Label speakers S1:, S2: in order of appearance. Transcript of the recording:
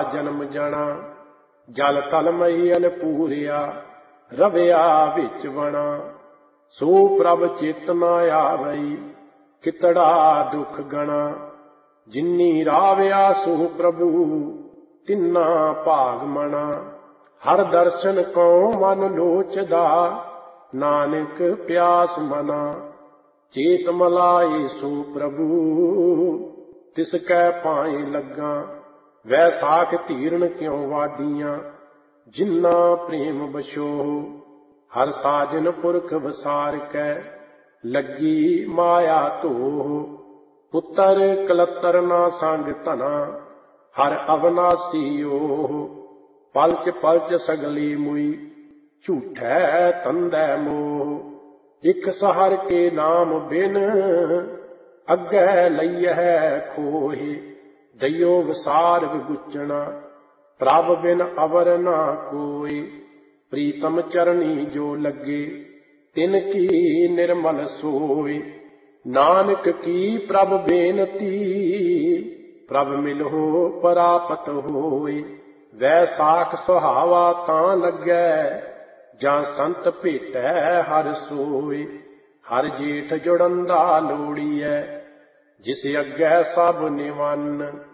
S1: ਜਨਮ ਜਾਣਾ। ਜਲ ਤਲ ਮਈ ਅਨਪੂਰਿਆ ਰਵਿਆ ਵਿੱਚ ਬਣਾ। ਸੋ ਪ੍ਰਭ ਚਿਤ ਨ ਆਵਈ ਕਿਤੜਾ ਦੁਖ ਗਣਾ। ਜਿਨੀ ਰਾਵਿਆ ਸੋ ਪ੍ਰਭੂ ਤਿੰਨਾ ਭਾਗ ਮਣਾ। ਹਰ ਦਰਸ਼ਨ ਕਉ ਮਨ ਲੋਚਦਾ ਨਾਨਕ ਪਿਆਸ ਮਨਾ। ਚੇਤ ਮਲਾਏ ਸੋ ਪ੍ਰਭੂ ਤਿਸ ਕੈ ਪਾਏ ਲੱਗਾ। ਵੈਸਾਖ ਧੀਰਨ ਕਿਉ ਵਾਡੀਆਂ ਜਿਨਾ ਪ੍ਰੇਮ ਬਸੋ। ਹਰ ਸਾਜਨ ਪੁਰਖ ਵਸਾਰ ਕੈ ਲੱਗੀ ਮਾਇਆ ਧੋਹ। ਪੁੱਤਰ ਕਲਤਰ ਨਾ ਸੰਗ ਧਨਾ ਹਰ ਅਵਨਾਸੀ ਓਹ। ਪਲਚ ਪਲਚ ਸਗਲੀ ਮੁਈ ਝੂਠੈ ਤੰਦੈ ਮੋਹ। ਇਕ ਸਹਰ ਕੇ ਨਾਮ ਬਿਨ ਅੱਗੇ ਲਈਐ ਖੋਹਿ। ਦਈਓ ਵਸਾਰ ਵਿਗੁਚਣਾ ਪ੍ਰਭ ਬਿਨ ਅਵਰ ਨਾ ਕੋਈ। ਪ੍ਰੀਤਮ ਚਰਣੀ ਜੋ ਲੱਗੇ ਤਿਨ ਕੀ ਨਿਰਮਲ ਸੋਇ। ਨਾਨਕ ਕੀ ਪ੍ਰਭ ਬੇਨਤੀ ਪ੍ਰਭ ਮਿਲਹੁ ਪ੍ਰਾਪਤ ਹੋਇ। ਵੈਸਾਖ ਸੁਹਾਵਾ ਤਾਂ ਲੱਗੈ ਜਾਂ ਸੰਤ ਭੇਟੈ ਹਰ ਸੋਇ। ਹਰ ਜੇਠ ਜੁੜੰਦਾ ਲੋੜੀਐ ਜਿਸ ਅੱਗੇ ਸਭ ਨਿਵੰਨ।